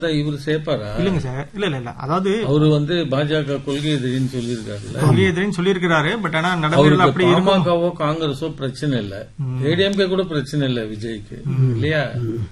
இவரு சேர்ப்பாரா? இல்லங்க சார், இல்ல அதாவது அவரு பாஜக கொள்கை எதிரின்னு சொல்லியிருக்காரு. கொள்கை எதிரின்னு சொல்லியிருக்கிறாரு. பட் ஆனா நடைமுறையில் அப்படி பாமகவோ காங்கிரஸோ பிரச்சனை இல்ல, ஏடிஎம்கே கூட பிரச்சனை இல்ல விஜய்க்கு, இல்லையா?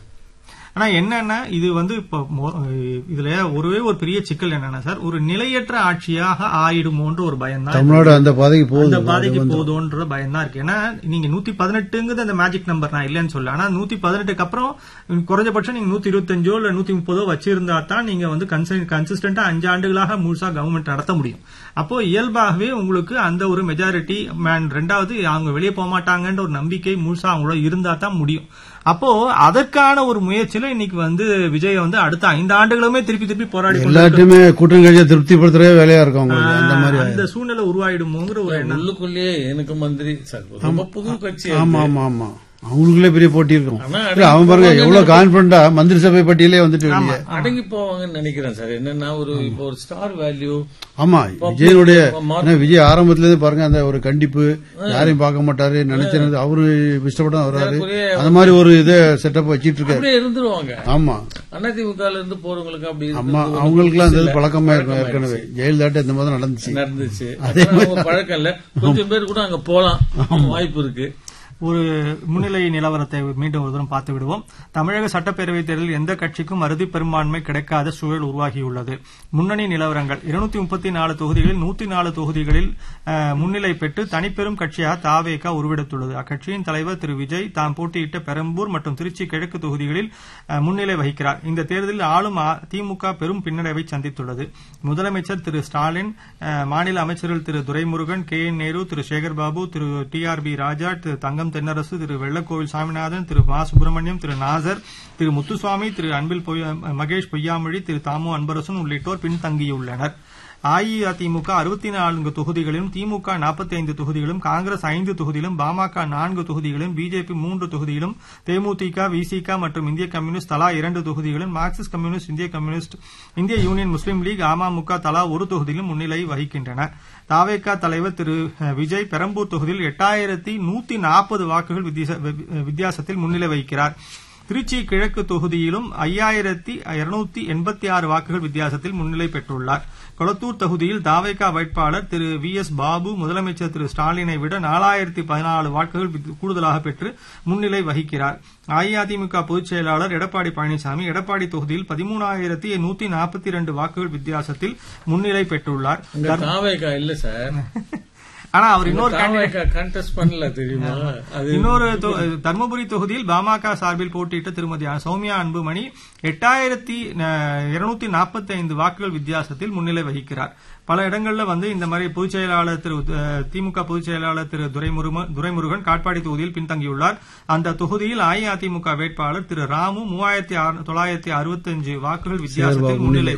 ஆனா என்னன்னா இது இப்ப இதுல ஒரே ஒரு பெரிய சிக்கல் என்னன்னா சார், ஒரு நிலையற்ற ஆட்சியாக ஆயிடுமோன்ற ஒரு பயம் தான் தமிழ்நாடு அந்த பாதைக்கு போதுன்ற பயம் தான் இருக்கு. ஏன்னா நீங்க 118ங்கிறது அந்த மேஜிக் நம்பர் நான் இல்லன்னு சொல்ல, ஆனா 118க்கு அப்புறம் குறைஞ்சபட்சம் நீங்க 125 இல்ல 130 வச்சிருந்தா தான் நீங்க கன்சிஸ்டன்டா 5 ஆண்டுகளாக முழுசா கவர்மெண்ட் நடத்த முடியும். அப்போ இயல்பாகவே உங்களுக்கு அந்த ஒரு மெஜாரிட்டி, ரெண்டாவது அவங்க வெளியே போக மாட்டாங்கன்ற ஒரு நம்பிக்கை முழுசா அவங்களோட இருந்தா தான் முடியும். அப்போ அதற்கான ஒரு முயற்சியில இன்னைக்கு விஜய் அடுத்த 5 ஆண்டுகளுமே திருப்பி போராடி எல்லாத்தையுமே கூட்டம் கழிச்சா திருப்திப்படுத்துறவே வேலையா இருக்கும். அந்த சூழ்நிலை உருவாயிடுமோங்கிற ஒரு எண்ணம் உள்ளுக்குள்ளேயே எனக்கு மந்திரி புது கட்சி. ஆமா ஆமா ஆமா, அவங்களுக்குள்ளே பெரிய போட்டி இருக்கும். அவன் பாருங்க எவ்வளவு கான்பிடண்டா மந்திரி சபை பட்டியலே அடங்கி போவாங்கன்னு நினைக்கிறேன் சார். என்னன்னா இப்போ ஒரு ஸ்டார் வேல்யூ. ஆமா, விஜய் ஆரம்பத்துல இருந்து பாருங்க அந்த ஒரு கண்டிப்பு, யாரையும் பார்க்க மாட்டாரு, நினைச்சது அவரு இஷ்டப்பட்ட வர்றாரு, அந்த மாதிரி ஒரு இதை செட்டப் வச்சிட்டு இருக்காரு. இருந்துருவாங்க. ஆமா, அதிமுக இருந்து போறவங்களுக்கு அப்படி. ஆமா, அவங்களுக்கு எல்லாம் இந்த பழக்கமா இருக்கும் ஏற்கனவே. ஜெயலலிதா இந்த மாதிரி நடந்துச்சு. அதே பழக்கம் இல்ல, கொஞ்சம் பேர் கூட அங்க போலாம், வாய்ப்பு இருக்கு. ஒரு முன்னிலை நிலவரத்தை மீண்டும் ஒரு தூரம் பார்த்து விடுவோம். தமிழக சட்டப்பேரவைத் தேர்தலில் எந்த கட்சிக்கும் அறுதி பெரும்பான்மை கிடைக்காத சூழல் உருவாகியுள்ளது. முன்னணி நிலவரங்கள்: 234 தொகுதிகளில் 104 தொகுதிகளில் முன்னிலை பெற்று தனிப்பெரும் கட்சியாக தாவேகா உருவெடுத்துள்ளது. அக்கட்சியின் தலைவர் திரு விஜய் தாம் போட்டியிட்ட பெரம்பூர் மற்றும் திருச்சி கிழக்கு தொகுதிகளில் முன்னிலை வகிக்கிறார். இந்த தேர்தலில் ஆளும் திமுக பெரும் பின்னடைவை சந்தித்துள்ளது. முதலமைச்சர் திரு ஸ்டாலின், மாநில அமைச்சர்கள் திரு துரைமுருகன், கே என் நேரு, திரு சேகர்பாபு, திரு TRB ராஜா, திரு தங்கம் தென்னரசு, திரு வெள்ளக்கோவில் சாமிநாதன், திரு மா சுப்பிரமணியம், திரு நாசர், திரு முத்துசுவாமி, திரு அன்பில் மகேஷ் பொய்யாமொழி, திரு தாமு அன்பரசன் உள்ளிட்டோர் பின்தங்கியுள்ளனர். அஇஅதிமுக 64 தொகுதிகளிலும், திமுக 45 தொகுதிகளும், காங்கிரஸ் 5 தொகுதியிலும், பாமக 4 தொகுதிகளும், பிஜேபி 3 தொகுதியிலும், தேமுதிக, விசிக மற்றும் இந்திய கம்யூனிஸ்ட் தலா 2 தொகுதிகளும், மார்க்சிஸ்ட் கம்யூனிஸ்ட், இந்திய கம்யூனிஸ்ட், இந்திய யூனியன் முஸ்லீம் லீக், அமமுக தலா 1 தொகுதியிலும் முன்னிலை வகிக்கின்றன. தாவேகா தலைவர் திரு விஜய் பெரம்பூர் தொகுதியில் 8140 வாக்குகள் வித்தியாசத்தில் முன்னிலை வகிக்கிறார். திருச்சி கிழக்கு தொகுதியிலும் 5286 வாக்குகள் வித்தியாசத்தில் முன்னிலை பெற்றுள்ளார். கொளத்தூர் தொகுதியில் தாவேகா வேட்பாளர் திரு VS பாபு முதலமைச்சர் திரு ஸ்டாலினை விட 4014 வாக்குகள் கூடுதலாக பெற்று முன்னிலை வகிக்கிறார். அஇஅதிமுக பொதுச் செயலாளர் எடப்பாடி பழனிசாமி எடப்பாடி தொகுதியில் 13142 வாக்குகள் வித்தியாசத்தில் முன்னிலை பெற்றுள்ளார். இல்ல சார், ஆனா அவர் இன்னொரு தர்மபுரி தொகுதியில் பாமக சார்பில் போட்டியிட்ட திருமதி சௌமியா அன்புமணி 8245 வாக்குகள் வித்தியாசத்தில் முன்னிலை வகிக்கிறார். பல இடங்கள்ல இந்த மாதிரி பொதுச் செயலாளர் திமுக பொதுச் செயலாளர் திரு துரைமுருகன் காட்பாடி தொகுதியில் பின்தங்கியுள்ளார். அந்த தொகுதியில் அஇஅதிமுக வேட்பாளர் திரு ராமு 3965 வாக்குகள் வித்தியாசத்தில் முன்னிலை.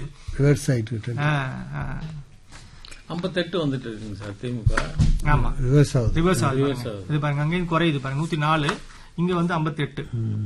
58 வந்துட்டு இருக்குங்க சார் திமுக. ஆமா, ரிவர்ஸ் ஆகுது. இது பாருங்க, அங்கேயும் குறையுது பாருங்க, 104, இங்க 58.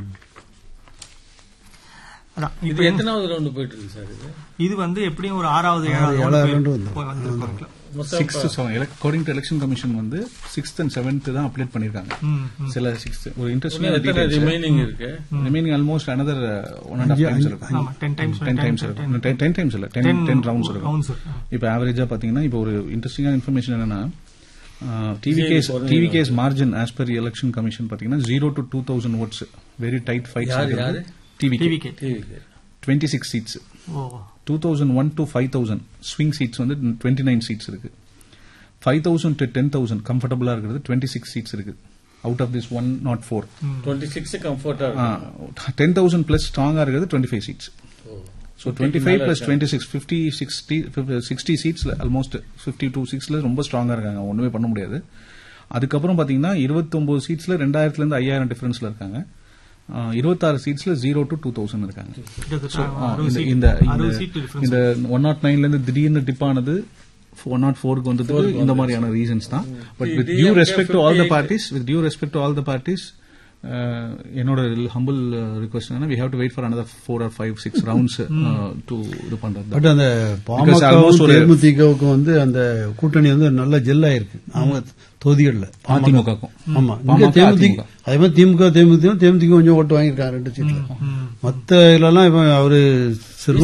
இது எத்தனாவது ரவுண்ட் போயிட்டு இருக்கு சார்? இது எப்படியும் ஒரு 6வது 7வது round according to election commission 6th and 7th தான் அப்டேட் பண்ணிருக்காங்க. சில 6th ஒரு இன்ட்ரெஸ்டிங் ரிமைனிங் இருக்கு. ரிமைனிங் ஆல்மோஸ்ட் another 1.5 times இருக்கு. 10 times இல்ல 10 ரவுண்ட்ஸ் இருக்கு. இப்போ ஆவரேஜா பாத்தீங்கன்னா இப்போ ஒரு இன்ட்ரெஸ்டிங்கான இன்ஃபர்மேஷன் என்னன்னா, TV case margin as per election commission பாத்தீங்கன்னா 0 to 2000 votes, very tight fights. TVK 26 seats. 2001 to 5000 swing seats 29 seats இருக்கு. 5000 to 10000 கம்ஃபர்டபிளா இருக்குது 26 seats இருக்கு. Out of this 104 26 கம்ஃபர்ட்டா இருக்கு. 10000 plus ஸ்ட்ராங்கா இருக்குது 25 seats. So 25 plus 26 60 seats almost 52 ரொம்ப ஸ்ட்ராங்கா இருக்காங்க, ஒண்ணுமே பண்ண முடியாது. அதுக்கப்புறம் பாத்தீங்கன்னா 29 seatsல 2000 இருந்து 5000 டிஃபரன்ஸ்ல இருக்காங்க. 26 சீட்ஸ்ல 0 to 2000 இருக்காங்க. இந்த 109ல இருந்து திடீர்னு டிப் ஆனது 104க்கு வந்ததுக்கு இந்த மாதிரியான ரீசன்ஸ் தான். But with due respect to all the parties என்னோட ஹம்பிள் ரிக்வெஸ்ட் என்னன்னா we have to wait for another 4 or 5 6 rounds to இது பண்றது. பட் அந்த பாமகவுக்கும் தேமுதிகவுக்கும் வந்து அந்த கூட்டணி வந்து நல்ல ஜெல் ஆயிருக்கு அவங்க தொகுதிகள்ல. அதிமுகவுக்கும் ஆமா, இங்க தேமுதிக அதே மாதிரி தேமுதிக கொஞ்சம் ஓட்டு வாங்கியிருக்காங்க 2 சீட்ல. மத்த இதுல எல்லாம் அவரு